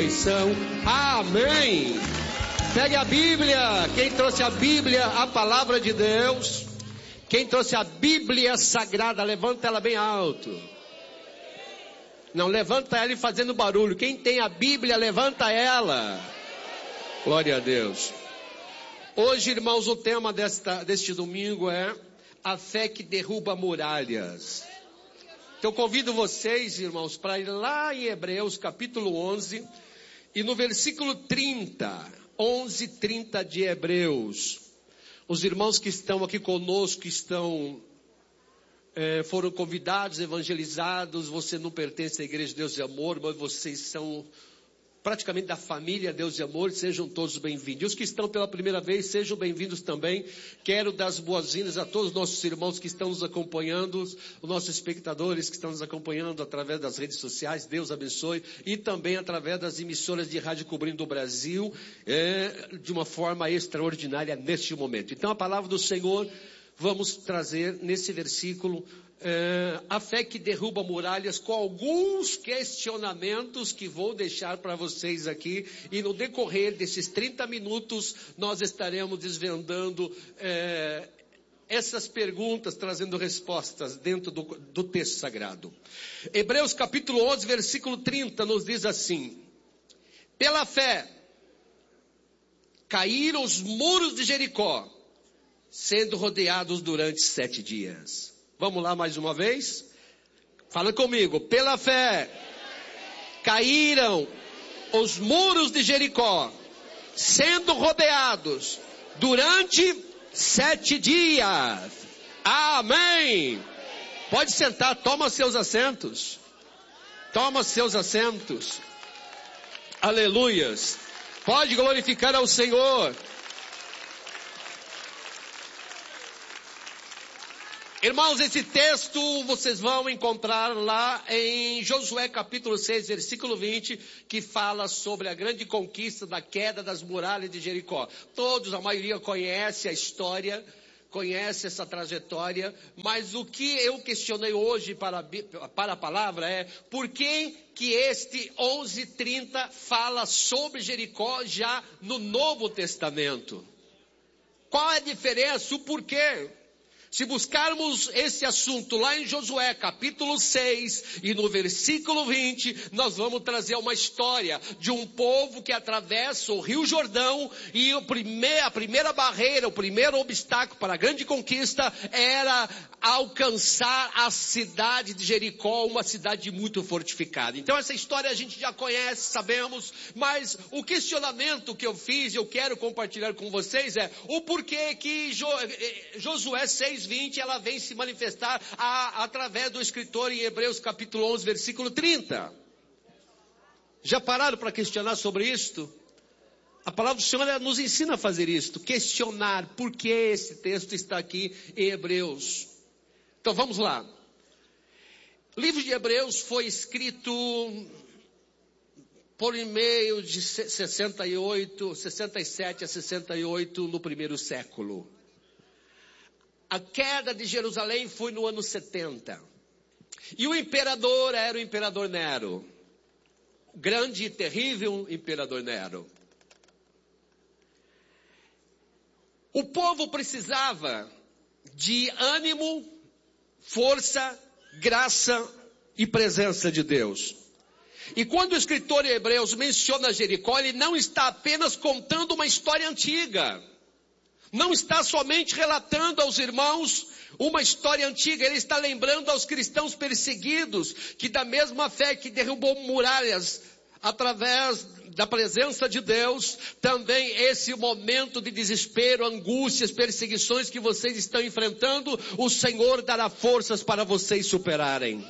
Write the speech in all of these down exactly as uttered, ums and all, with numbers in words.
ressurreição. Amém. Pegue a Bíblia. Quem trouxe a Bíblia, a palavra de Deus. Quem trouxe a Bíblia Sagrada, levanta ela bem alto. Não, levanta ela e fazendo barulho. Quem tem a Bíblia, levanta ela. Glória a Deus. Hoje, irmãos, o tema desta, deste domingo é a fé que derruba muralhas. Então, convido vocês, irmãos, para ir lá em Hebreus, capítulo onze, e no versículo trinta, onze, trinta de Hebreus. Os irmãos que estão aqui conosco, que estão, é, foram convidados, evangelizados, você não pertence à Igreja de Deus e Amor, mas vocês são praticamente da família Deus e Amor, sejam todos bem-vindos. E os que estão pela primeira vez, sejam bem-vindos também. Quero dar as boas-vindas a todos os nossos irmãos que estão nos acompanhando, os nossos espectadores que estão nos acompanhando através das redes sociais, Deus abençoe, e também através das emissoras de rádio cobrindo o Brasil, é, de uma forma extraordinária neste momento. Então a palavra do Senhor, vamos trazer nesse versículo, É, a fé que derruba muralhas, com alguns questionamentos que vou deixar para vocês aqui, e no decorrer desses trinta minutos nós estaremos desvendando é, essas perguntas, trazendo respostas dentro do, do texto sagrado. Hebreus capítulo onze, versículo trinta nos diz assim: pela fé caíram os muros de Jericó, sendo rodeados durante sete dias. Vamos lá mais uma vez? Fala comigo. Pela fé, caíram os muros de Jericó, sendo rodeados durante sete dias. Amém. Pode sentar, toma seus assentos. Toma seus assentos. Aleluias. Pode glorificar ao Senhor. Irmãos, esse texto vocês vão encontrar lá em Josué capítulo seis, versículo vinte, que fala sobre a grande conquista da queda das muralhas de Jericó. Todos, a maioria conhece a história, conhece essa trajetória, mas o que eu questionei hoje para, para a palavra é: por que que este onze trinta fala sobre Jericó já no Novo Testamento? Qual é a diferença, o porquê? Se buscarmos esse assunto lá em Josué capítulo seis e no versículo vinte, nós vamos trazer uma história de um povo que atravessa o Rio Jordão, e o primeir, a primeira barreira, o primeiro obstáculo para a grande conquista era alcançar a cidade de Jericó, uma cidade muito fortificada. Então essa história a gente já conhece, sabemos, mas o questionamento que eu fiz, eu quero compartilhar com vocês é o porquê que Jo- Josué seis, vinte, ela vem se manifestar a, através do escritor em Hebreus capítulo onze, versículo trinta. Já pararam para questionar sobre isto? A palavra do Senhor nos ensina a fazer isto, questionar por que esse texto está aqui em Hebreus. Então vamos lá. O livro de Hebreus foi escrito por meio de sessenta e oito, sessenta e sete a sessenta e oito no primeiro século. A queda de Jerusalém foi no ano setenta. E o imperador era o imperador Nero. Grande e terrível imperador Nero. O povo precisava de ânimo, força, graça e presença de Deus. E quando o escritor em Hebreus menciona Jericó, ele não está apenas contando uma história antiga. Não está somente relatando aos irmãos uma história antiga, ele está lembrando aos cristãos perseguidos que da mesma fé que derrubou muralhas através da presença de Deus, também esse momento de desespero, angústias, perseguições que vocês estão enfrentando, o Senhor dará forças para vocês superarem.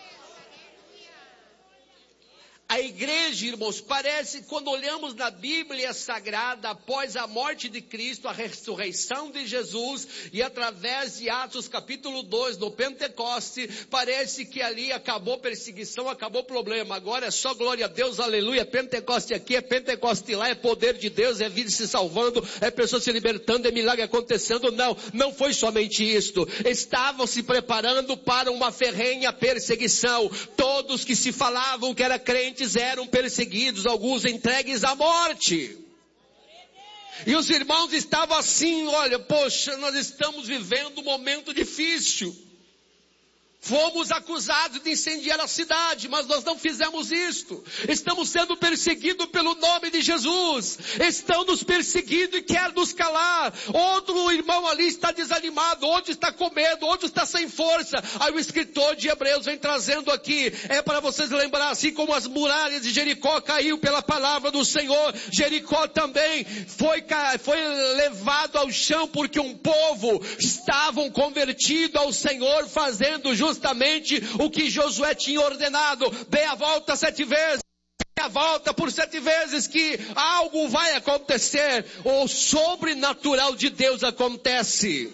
A igreja, irmãos, parece, quando olhamos na Bíblia Sagrada, após a morte de Cristo, a ressurreição de Jesus, e através de Atos capítulo dois, no Pentecoste, parece que ali acabou perseguição, acabou problema. Agora é só glória a Deus, aleluia. Pentecoste aqui, é Pentecoste lá, é poder de Deus, é vida se salvando, é pessoa se libertando, é milagre acontecendo. Não, não foi somente isto. Estavam se preparando para uma ferrenha perseguição. Todos que se falavam que era crente, crentes eram perseguidos, alguns entregues à morte. E os irmãos estavam assim, olha, poxa, nós estamos vivendo um momento difícil. Fomos acusados de incendiar a cidade, mas nós não fizemos isto. Estamos sendo perseguidos pelo nome de Jesus. Estão nos perseguindo e querem nos calar. Outro irmão ali está desanimado, outro está com medo, outro está sem força. Aí o escritor de Hebreus vem trazendo aqui, é para vocês lembrar, assim como as muralhas de Jericó caiu pela palavra do Senhor, Jericó também foi, foi levado ao chão porque um povo estavam convertido ao Senhor, fazendo justamente Justamente o que Josué tinha ordenado. Dê a volta sete vezes. Dê a volta por sete vezes que algo vai acontecer. O sobrenatural de Deus acontece.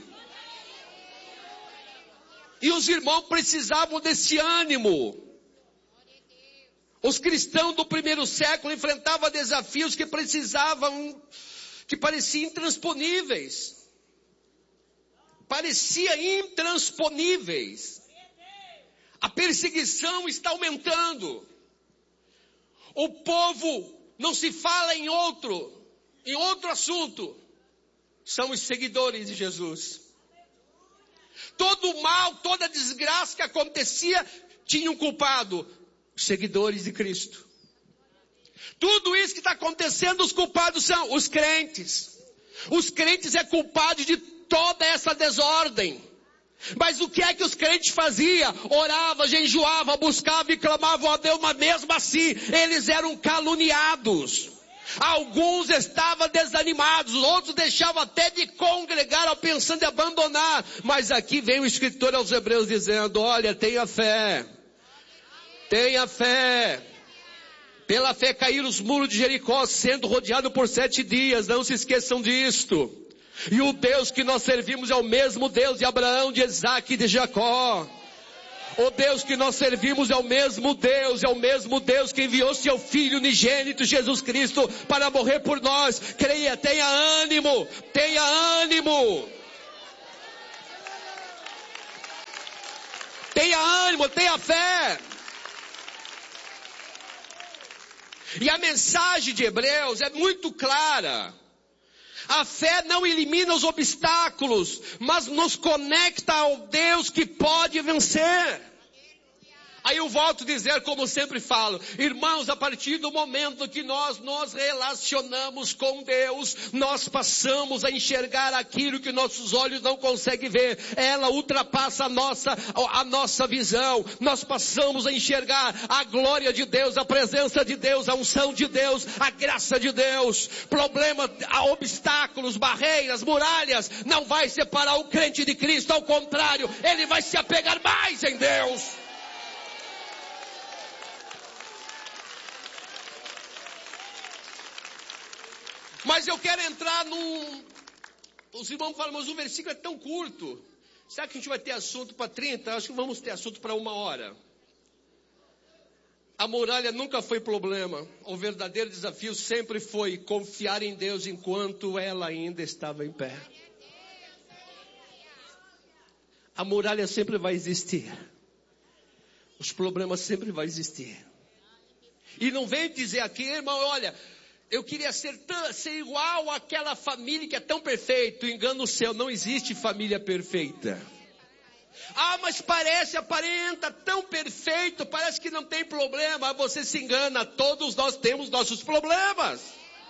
E os irmãos precisavam desse ânimo. Os cristãos do primeiro século enfrentavam desafios que precisavam, que pareciam intransponíveis. Parecia intransponíveis. A perseguição está aumentando. O povo não se fala em outro, em outro assunto. São os seguidores de Jesus. Todo o mal, toda a desgraça que acontecia, tinha um culpado. Os seguidores de Cristo. Tudo isso que está acontecendo, os culpados são os crentes. Os crentes é culpado de toda essa desordem. Mas o que é que os crentes faziam? Orava, jejuava, buscava e clamavam a Deus, mas mesmo assim, eles eram caluniados. Alguns estavam desanimados, outros deixavam até de congregar, pensando em abandonar. Mas aqui vem o escritor aos Hebreus dizendo, olha, tenha fé. Tenha fé. Pela fé caíram os muros de Jericó, sendo rodeado por sete dias. Não se esqueçam disto. E o Deus que nós servimos é o mesmo Deus de Abraão, de Isaac e de Jacó. O Deus que nós servimos é o mesmo Deus, é o mesmo Deus que enviou seu Filho unigênito, Jesus Cristo, para morrer por nós. Creia, tenha ânimo, tenha ânimo. Tenha ânimo, tenha fé. E a mensagem de Hebreus é muito clara. A fé não elimina os obstáculos, mas nos conecta ao Deus que pode vencer. Aí eu volto a dizer, como sempre falo, irmãos, a partir do momento que nós nos relacionamos com Deus, nós passamos a enxergar aquilo que nossos olhos não conseguem ver. Ela ultrapassa a nossa, a nossa visão. Nós passamos a enxergar a glória de Deus, a presença de Deus, a unção de Deus, a graça de Deus. Problema, obstáculos, barreiras, muralhas, não vai separar o crente de Cristo. Ao contrário, ele vai se apegar mais em Deus. Mas eu quero entrar num... Os irmãos falam, mas o versículo é tão curto. Será que a gente vai ter assunto para trinta? Acho que vamos ter assunto para uma hora. A muralha nunca foi problema. O verdadeiro desafio sempre foi confiar em Deus enquanto ela ainda estava em pé. A muralha sempre vai existir. Os problemas sempre vão existir. E não vem dizer aqui, irmão, olha... Eu queria ser, tão, ser igual àquela família que é tão perfeita. Engano seu, não existe família perfeita. Ah, mas parece, aparenta tão perfeito, parece que não tem problema. Você se engana, todos nós temos nossos problemas.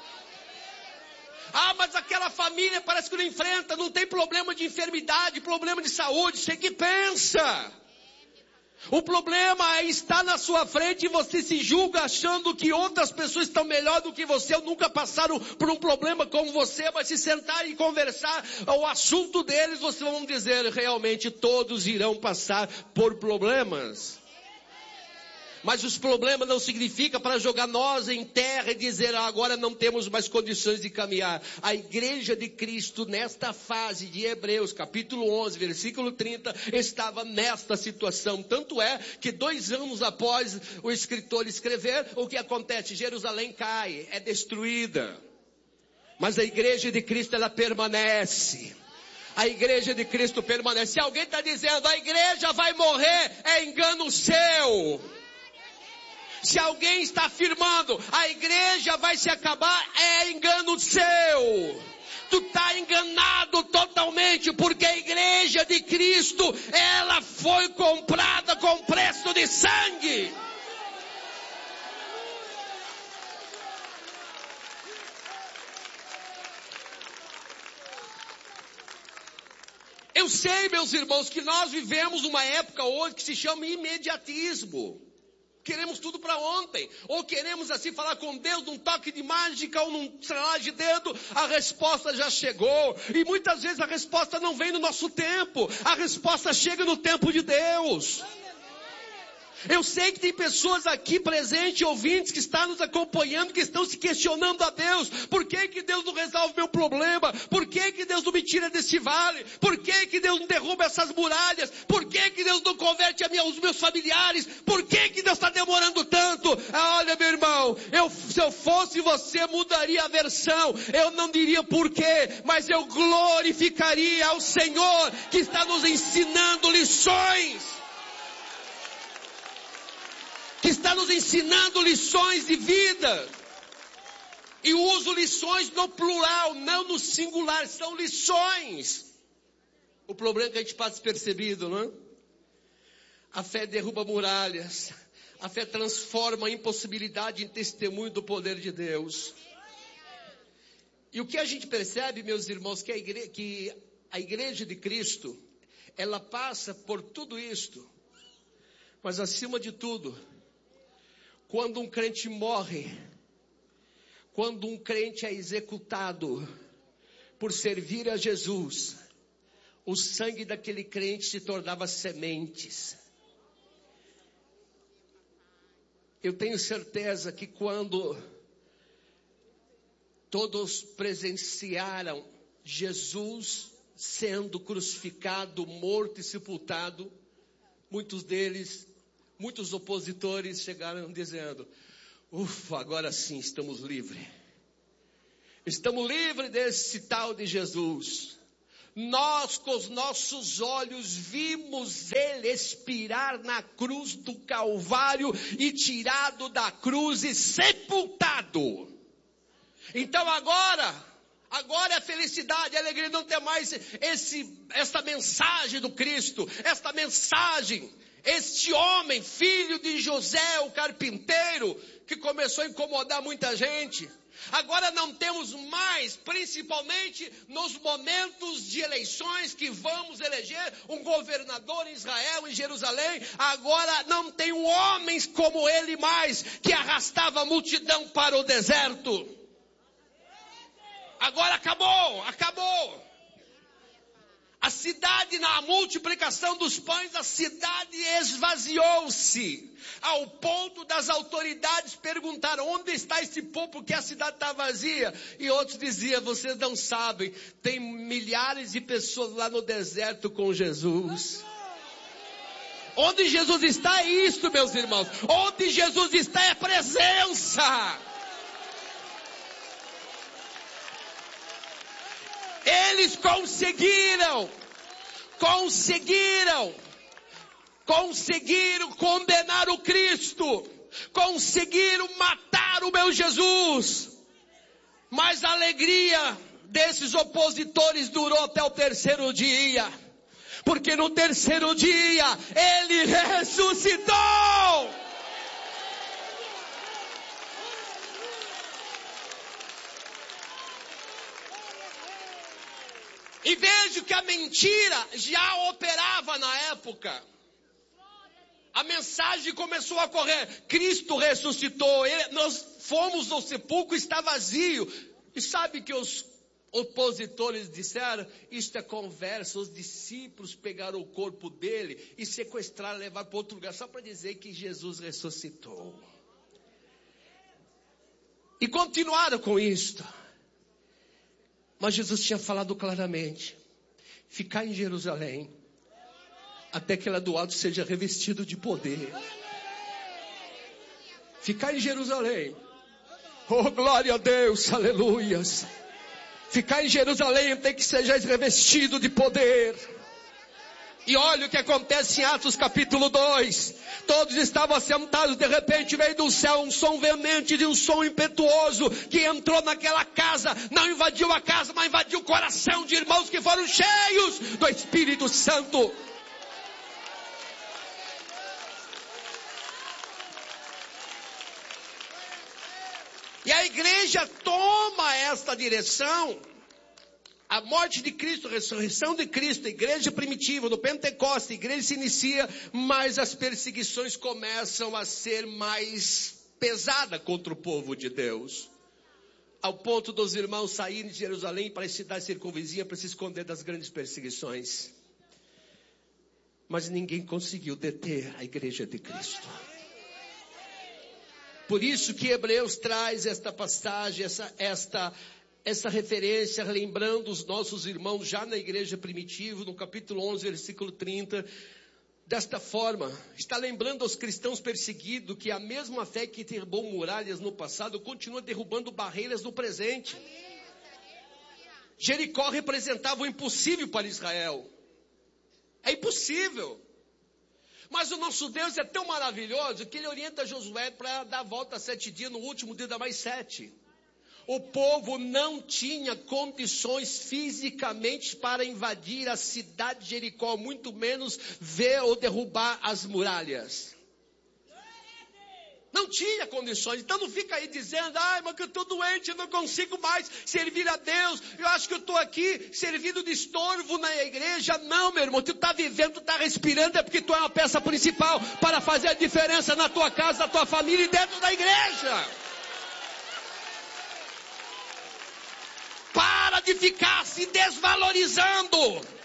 Ah, mas aquela família parece que não enfrenta, não tem problema de enfermidade, problema de saúde. Você que pensa. O problema é estar na sua frente e você se julga achando que outras pessoas estão melhor do que você, ou nunca passaram por um problema como você, mas se sentar e conversar o assunto deles, vocês vão dizer, realmente todos irão passar por problemas. Mas os problemas não significam para jogar nós em terra e dizer, ah, agora não temos mais condições de caminhar. A igreja de Cristo nesta fase de Hebreus, capítulo onze, versículo trinta, estava nesta situação. Tanto é que dois anos após o escritor escrever, o que acontece? Jerusalém cai, é destruída. Mas a igreja de Cristo, ela permanece. A igreja de Cristo permanece. Se alguém está dizendo, a igreja vai morrer, é engano seu. Se alguém está afirmando, a igreja vai se acabar, é engano seu. Tu está enganado totalmente, porque a igreja de Cristo, ela foi comprada com preço de sangue. Eu sei, meus irmãos, que nós vivemos uma época hoje que se chama imediatismo. Queremos tudo para ontem. Ou queremos assim falar com Deus num toque de mágica ou num estralar de dedo. A resposta já chegou. E muitas vezes a resposta não vem no nosso tempo. A resposta chega no tempo de Deus. Eu sei que tem pessoas aqui presentes, ouvintes, que estão nos acompanhando, que estão se questionando a Deus. Por que que Deus não resolve meu problema? Por que que Deus não me tira desse vale? Por que que Deus não derruba essas muralhas? Por que que Deus não converte a minha, os meus familiares? Por que que Deus está demorando tanto? Ah, olha, meu irmão, eu, se eu fosse você, mudaria a versão. Eu não diria por quê, mas eu glorificaria ao Senhor que está nos ensinando lições. Que está nos ensinando lições de vida. E uso lições no plural, não no singular, são lições. O problema é que a gente passa despercebido, não é? A fé derruba muralhas. A fé transforma a impossibilidade em testemunho do poder de Deus. E o que a gente percebe, meus irmãos, que a igreja, que a igreja de Cristo, ela passa por tudo isto. Mas acima de tudo, quando um crente morre, quando um crente é executado por servir a Jesus, o sangue daquele crente se tornava sementes. Eu tenho certeza que quando todos presenciaram Jesus sendo crucificado, morto e sepultado, muitos deles, muitos opositores chegaram dizendo, ufa, agora sim estamos livres. Estamos livres desse tal de Jesus. Nós com os nossos olhos vimos ele expirar na cruz do Calvário e tirado da cruz e sepultado. Então agora, agora é felicidade, é alegria, não ter mais esse, essa mensagem do Cristo, esta mensagem. Este homem, filho de José, o carpinteiro, que começou a incomodar muita gente. Agora não temos mais, principalmente nos momentos de eleições que vamos eleger um governador em Israel, em Jerusalém. Agora não tem um homem como ele mais, que arrastava a multidão para o deserto. Agora acabou, acabou. A cidade, na multiplicação dos pães, a cidade esvaziou-se. Ao ponto das autoridades perguntaram, onde está esse povo, porque a cidade está vazia? E outros diziam, vocês não sabem, tem milhares de pessoas lá no deserto com Jesus. Onde Jesus está é isso, meus irmãos. Onde Jesus está é presença. Eles conseguiram, conseguiram, conseguiram condenar o Cristo, conseguiram matar o meu Jesus, mas a alegria desses opositores durou até o terceiro dia, porque no terceiro dia ele ressuscitou. E vejo que a mentira já operava na época. A mensagem começou a correr. Cristo ressuscitou. Ele, nós fomos ao sepulcro, está vazio. E sabe que os opositores disseram? Isto é conversa. Os discípulos pegaram o corpo dele e sequestraram, levaram para outro lugar. Só para dizer que Jesus ressuscitou. E continuaram com isto. Mas Jesus tinha falado claramente, ficar em Jerusalém, até que ela do alto seja revestido de poder. Ficar em Jerusalém, oh glória a Deus, aleluias. Ficar em Jerusalém até que seja revestido de poder. E olha o que acontece em Atos capítulo dois. Todos estavam assentados, de repente veio do céu um som veemente, de um som impetuoso, que entrou naquela casa, não invadiu a casa, mas invadiu o coração de irmãos que foram cheios do Espírito Santo. E a igreja toma esta direção. A morte de Cristo, a ressurreição de Cristo, a igreja primitiva, no Pentecostes, a igreja se inicia, mas as perseguições começam a ser mais pesadas contra o povo de Deus. Ao ponto dos irmãos saírem de Jerusalém para as cidades circunvizinhas para se esconder das grandes perseguições. Mas ninguém conseguiu deter a igreja de Cristo. Por isso que Hebreus traz esta passagem, essa, esta Essa referência, lembrando os nossos irmãos já na igreja primitiva, no capítulo onze, versículo trinta, desta forma, está lembrando aos cristãos perseguidos que a mesma fé que derrubou muralhas no passado, continua derrubando barreiras no presente. Jericó representava o impossível para Israel. É impossível. Mas o nosso Deus é tão maravilhoso que ele orienta Josué para dar a volta a sete dias, no último dia dá mais sete. O povo não tinha condições fisicamente para invadir a cidade de Jericó, muito menos ver ou derrubar as muralhas. Não tinha condições. Então não fica aí dizendo, ai, mas que eu estou doente, eu não consigo mais servir a Deus. Eu acho que eu estou aqui servindo de estorvo na igreja. Não, meu irmão, tu está vivendo, tu está respirando, é porque tu é uma peça principal para fazer a diferença na tua casa, na tua família e dentro da igreja. Para de ficar se desvalorizando.